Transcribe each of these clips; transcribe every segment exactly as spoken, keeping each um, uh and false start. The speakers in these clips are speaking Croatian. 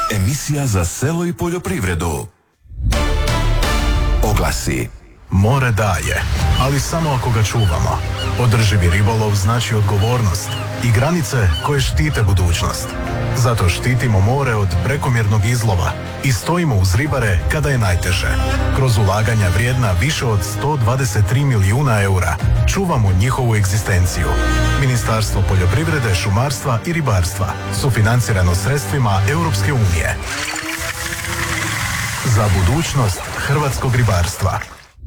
Emisija za selo i poljoprivredu. Oglasi. More daje, ali samo ako ga čuvamo. Održivi ribolov znači odgovornost i granice koje štite budućnost. Zato štitimo more od prekomjernog izlova i stojimo uz ribare kada je najteže. Kroz ulaganja vrijedna više od sto dvadeset tri milijuna eura čuvamo njihovu egzistenciju. Ministarstvo poljoprivrede, šumarstva i ribarstva sufinancirano sredstvima Europske unije. Za budućnost hrvatskog ribarstva.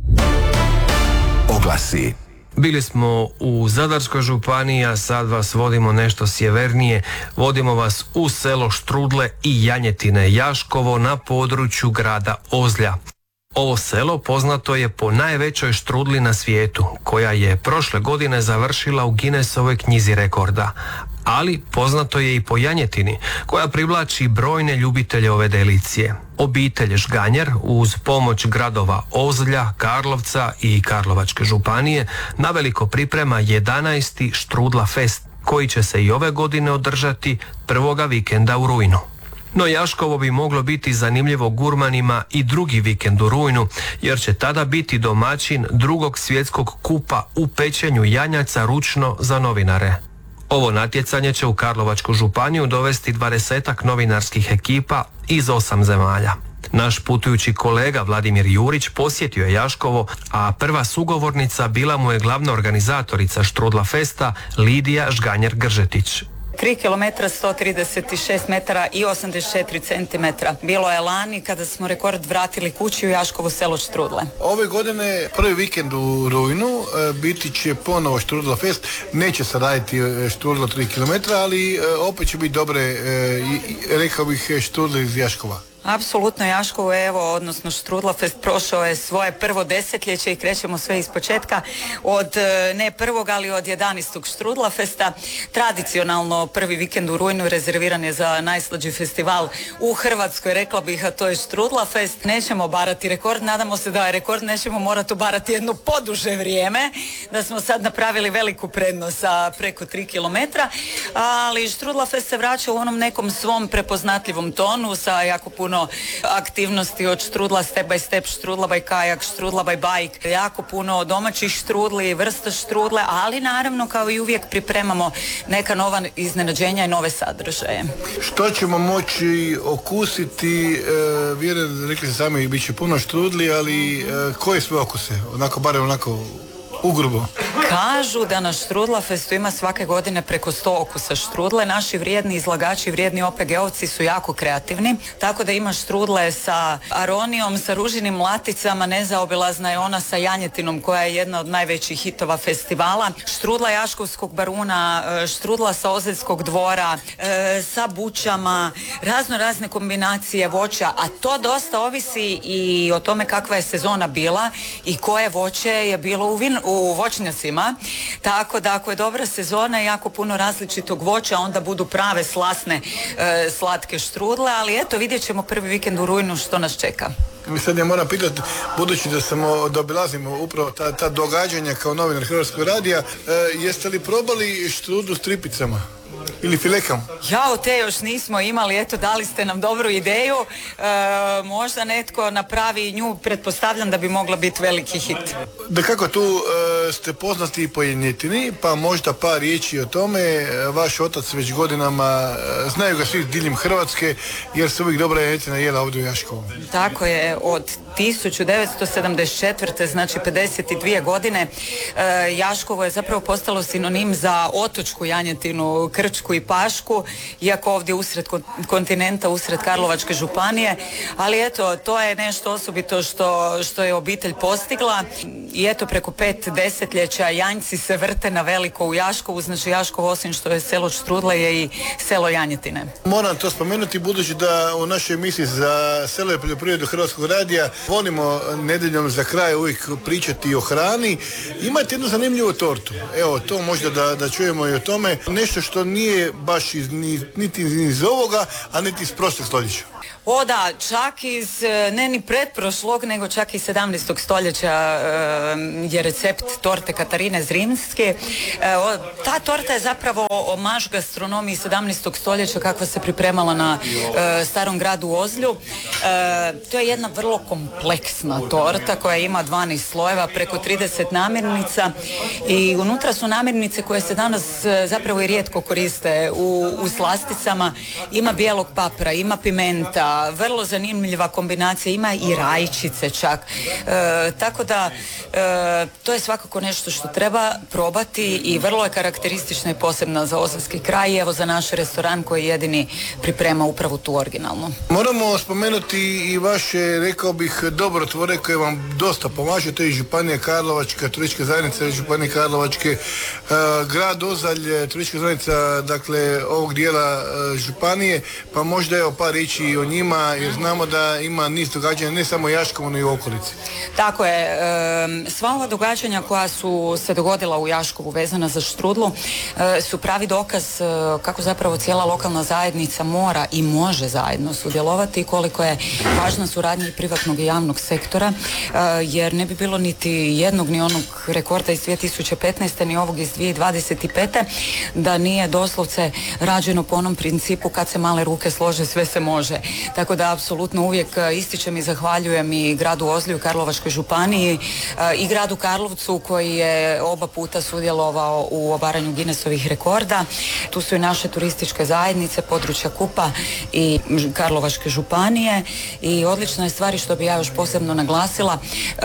Oglasi. Bili smo u Zadarskoj županiji, a sad vas vodimo nešto sjevernije. Vodimo vas u selo Štrudle i Janjetine Jaškovo na području grada Ozlja. Ovo selo poznato je po najvećoj štrudli na svijetu, koja je prošle godine završila u Guinnessovoj knjizi rekorda. Ali poznato je i po janjetini, koja privlači brojne ljubitelje ove delicije. Obitelj Žganjer uz pomoć gradova Ozlja, Karlovca i Karlovačke županije naveliko priprema jedanaesti Štrudla Fest, koji će se i ove godine održati prvoga vikenda u rujnu. No Jaškovo bi moglo biti zanimljivo gurmanima i drugi vikend u rujnu, jer će tada biti domaćin drugog svjetskog kupa u pečenju janjaca ručno za novinare. Ovo natjecanje će u Karlovačku županiju dovesti dvadesetak novinarskih ekipa iz osam zemalja. Naš putujući kolega Vladimir Jurić posjetio je Jaškovo, a prva sugovornica bila mu je glavna organizatorica Štrudla Festa Lidija Žganjer-Gržetić. tri kilometra, sto trideset šest metara i osamdeset četiri centimetra. Bilo je lani kada smo rekord vratili kući u Jaškovo selo Štrudle. Ove godine prvi vikend u rujnu biti će ponovo Štrudla Fest. Neće se raditi Štrudla tri kilometra, ali opet će biti dobre, rekao bih, Štrudle iz Jaškova. Apsolutno, Jaškovo, evo, odnosno Štrudlafest prošao je svoje prvo desetljeće i krećemo sve iz početka od, ne prvog, ali od jedanaestog Štrudlafesta. Tradicionalno prvi vikend u rujnu rezerviran je za najslađi festival u Hrvatskoj, rekla bih, a to je Štrudlafest. Nećemo barati rekord, nadamo se da je rekord, nećemo morati obarati jedno poduže vrijeme, da smo sad napravili veliku prednost sa preko tri kilometra, ali Štrudlafest se vraća u onom nekom svom prepoznatljivom tonu sa jako puno aktivnosti od štrudla, step by step štrudla by kajak, štrudla by bike, jako puno domaćih štrudli, vrsta štrudle, ali naravno kao i uvijek pripremamo neka nova iznenađenja i nove sadržaje. Što ćemo moći okusiti, e, vjerujem, rekli ste sami, bit će puno štrudli, ali e, koje sve okuse? Onako, barem onako ugrubo. Kažu da na Štrudlafestu ima svake godine preko sto okusa štrudle. Naši vrijedni izlagači, vrijedni O P G-ovci su jako kreativni, tako da ima štrudle sa aronijom, sa ružinim mlaticama, nezaobilazna je ona sa janjetinom koja je jedna od najvećih hitova festivala, štrudla Jaškovskog baruna, štrudla sa Ozeljskog dvora, sa bućama, razno razne kombinacije voća, a to dosta ovisi i o tome kakva je sezona bila i koje voće je bilo u, vin, u voćnjacima. Tako da ako je dobra sezona i jako puno različitog voća, onda budu prave slasne e, slatke štrudle, ali eto, vidjet ćemo prvi vikend u rujnu što nas čeka. Mi sad ja moram pitati, budući da samo da obilazimo upravo ta, ta događanja kao novinar Hrvatskog radija, e, jeste li probali štrudlu s tripicama? Ili filekam? Jao, te još nismo imali, eto, dali ste nam dobru ideju, e, možda netko napravi nju, pretpostavljam da bi mogla biti veliki hit. Da kako tu e, ste poznati i po janjetini, pa možda par riječi o tome. Vaš otac već godinama, e, znaju ga svi diljem Hrvatske, jer se uvijek dobra janjetina jela ovdje u Jaškovu. Tako je, od tisuću devetsto sedamdeset četvrte. znači pedeset dvije godine, e, Jaškovo je zapravo postalo sinonim za otočku janjetinu, krčku i pašku, iako ovdje usred kontinenta, usred Karlovačke županije, ali eto, to je nešto osobito što, što je obitelj postigla i eto, preko pet desetljeća janjci se vrte na veliko u Jaškovu, znači Jaškovo, osim što je selo Štrudle, je i selo janjetine. Moram to spomenuti, budući da u našoj emisiji za selo i poljoprivredu Hrvatskog radija volimo nedjeljom za kraj uvijek pričati o hrani. Imate jednu zanimljivu tortu. Evo, to možda da, da čujemo i o tome. Nešto što nije baš iz, ni, niti iz ovoga, a niti iz prošlog stoljeća. O da, čak iz, ne ni pretprošlog, nego čak iz sedamnaestog stoljeća je recept torte Katarine Zrinske. Ta torta je zapravo omaž gastronomiji sedamnaestog stoljeća kakva se pripremala na Starom gradu Ozlju. To je jedna vrlo kompleksna torta koja ima dvanaest slojeva, preko trideset namirnica i unutra su namirnice koje se danas zapravo i rijetko koriste u, u slasticama. Ima bijelog papra, ima pimenta, vrlo zanimljiva kombinacija, ima i rajčice čak. E, tako da e, to je svakako nešto što treba probati i vrlo je karakteristična i posebna za ozljski kraj i evo za naš restoran koji jedini priprema upravo tu originalnu. Moramo spomenuti i vaše, rekao bih, dobrotvore koje vam dosta pomaže, to je Županija Karlovačka, turistička zajednica Županije Karlovačke, e, grad Ozalj, turistička zajednica, dakle, ovog dijela e, županije, pa možda evo par riječi o njima, jer znamo da ima niz događanja ne samo u Jaškovu, nego i u okolici. Tako je. E, sva ova događanja koja su se dogodila u Jaškovu vezana za štrudlu e, su pravi dokaz e, kako zapravo cijela lokalna zajednica mora i može zajedno sudjelovati i koliko je važna suradnja i privatnog i javnog sektora, e, jer ne bi bilo niti jednog ni onog rekorda iz dvije tisuće petnaeste ni ovog iz dvije tisuće dvadeset pete da nije doslovce rađeno po onom principu kad se male ruke slože sve se može. Tako da apsolutno uvijek ističem i zahvaljujem i gradu Ozlju, Karlovačkoj županiji i gradu Karlovcu koji je oba puta sudjelovao u obaranju Guinnessovih rekorda. Tu su i naše turističke zajednice, područja Kupa i Karlovačke županije i odlična je stvar što bi ja još posebno naglasila.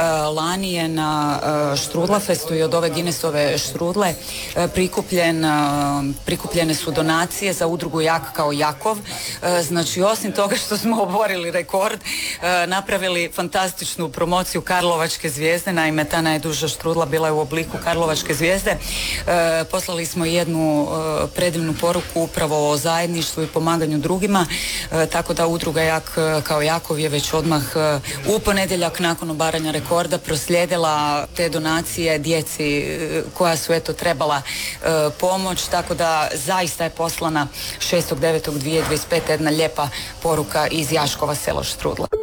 Lani je na Štrudlafestu i od ove Guinnessove štrudle prikupljen, prikupljene su donacije za udrugu Jak kao Jakov. Znači osim toga što smo oborili rekord, e, napravili fantastičnu promociju Karlovačke zvijezde, naime ta najduža štrudla bila je u obliku Karlovačke zvijezde. E, poslali smo jednu e, predivnu poruku upravo o zajedništvu i pomaganju drugima, e, tako da udruga Jak kao Jakov je već odmah e, u ponedjeljak nakon obaranja rekorda proslijedila te donacije djeci e, koja su eto trebala e, pomoć, tako da zaista je poslana šestog devetog dvije tisuće dvadeset pete jedna lijepa poruka iz Jaškova selo Štrudla.